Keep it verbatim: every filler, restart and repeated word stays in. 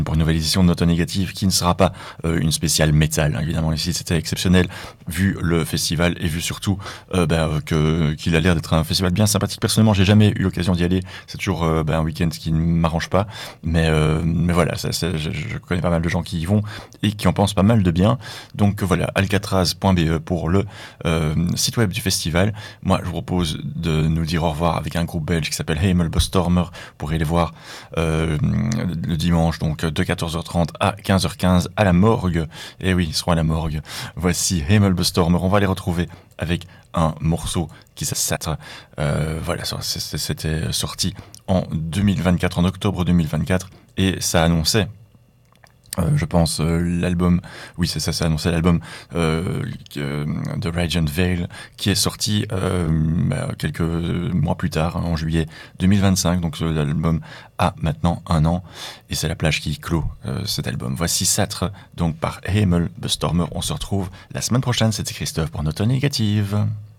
pour une nouvelle édition de Note Négative qui ne sera pas euh, une spéciale métal. Hein. Évidemment, ici, c'était exceptionnel, vu le festival et vu surtout euh, ben, que, qu'il a l'air d'être un festival bien sympathique. Personnellement, j'ai jamais eu l'occasion d'y aller. C'est toujours euh, ben, un week-end qui ne m'arrange pas. Mais, euh, mais voilà, ça, ça, je, je connais pas mal de gens qui y vont et qui en pensent pas mal de bien. Donc voilà, alcatraz point b e pour le euh, site web du festival. Moi, je vous propose de nous dire au revoir avec un groupe belge qui s'appelle Hemelbestormer. Vous pourrez les voir euh, le dimanche, donc de quatorze heures trente à quinze heures quinze à la morgue. Et oui, ils seront à la morgue. Voici Hemelbestormer. On va les retrouver avec un morceau qui s'appelle euh, voilà, c'était sorti en deux mille vingt-quatre, en octobre deux mille vingt-quatre, et ça annonçait Euh, je pense euh, l'album, oui c'est ça, ça annonçait l'album euh, de Radiant Veil qui est sorti euh, bah, quelques mois plus tard, hein, en juillet deux mille vingt-cinq. Donc euh, l'album a maintenant un an et c'est la plage qui clôt euh, cet album. Voici Satre, donc par Hemelbestormer. On se retrouve la semaine prochaine. C'était Christophe pour Note Négative.